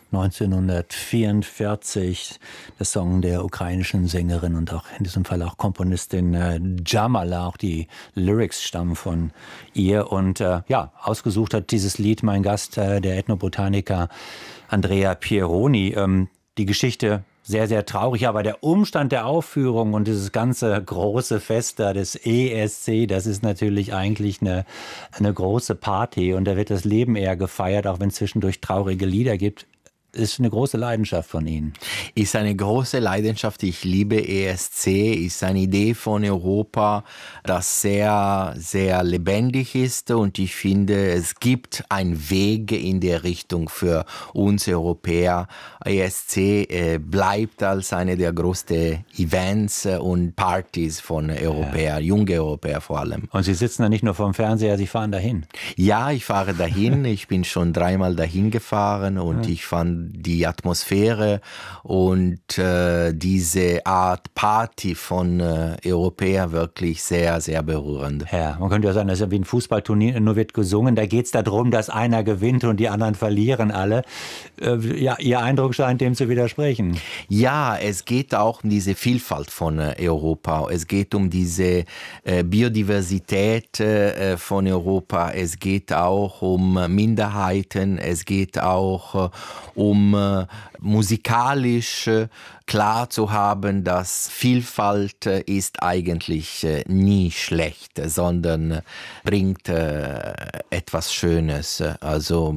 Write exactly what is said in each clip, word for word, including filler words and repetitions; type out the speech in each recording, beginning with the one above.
neunzehnhundertvierundvierzig, der Song der ukrainischen Sängerin und auch in diesem Fall auch Komponistin äh, Jamala, auch die Lyrics stammen von ihr. Und äh, ja, ausgesucht hat dieses Lied mein Gast, äh, der Ethnobotaniker Andrea Pieroni. Ähm, die Geschichte sehr, sehr traurig, aber der Umstand der Aufführung und dieses ganze große Fest da des E S C, das ist natürlich eigentlich eine, eine große Party und da wird das Leben eher gefeiert, auch wenn es zwischendurch traurige Lieder gibt. Ist eine große Leidenschaft von Ihnen. Ist eine große Leidenschaft. Ich liebe E S C. Ist eine Idee von Europa, das sehr, sehr lebendig ist. Und ich finde, es gibt einen Weg in der Richtung für uns Europäer. E S C äh, bleibt als eine der größten Events und Partys von Europäern, ja. Junge Europäer vor allem. Und Sie sitzen da nicht nur vorm Fernseher, Sie fahren dahin. Ja, ich fahre dahin. Ich bin schon dreimal dahin gefahren und ja. ich fand die Atmosphäre und äh, diese Art Party von äh, Europäern wirklich sehr, sehr berührend. Ja, man könnte ja sagen, das ist ja wie ein Fußballturnier, nur wird gesungen. Da geht es darum, dass einer gewinnt und die anderen verlieren alle. Äh, ja, Ihr Eindruck scheint dem zu widersprechen. Ja, es geht auch um diese Vielfalt von äh, Europa. Es geht um diese äh, Biodiversität äh, von Europa. Es geht auch um Minderheiten. Es geht auch äh, um um äh, musikalisch äh, klar zu haben, dass Vielfalt äh, ist eigentlich äh, nie schlecht, sondern äh, bringt äh, etwas Schönes. Also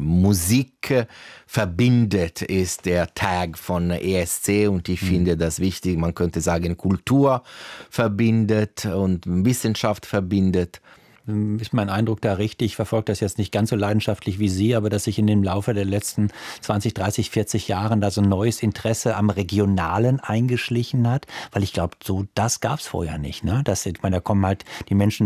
Musik äh, verbindet ist der Tag von E S C und ich mhm. finde das wichtig. Man könnte sagen, Kultur verbindet und Wissenschaft verbindet. Ist mein Eindruck da richtig? Ich verfolge das jetzt nicht ganz so leidenschaftlich wie Sie, aber dass sich in dem Laufe der letzten zwanzig, dreißig, vierzig Jahren da so ein neues Interesse am Regionalen eingeschlichen hat? Weil ich glaube, so das gab es vorher nicht. Ne? Das, ich meine, da kommen halt die Menschen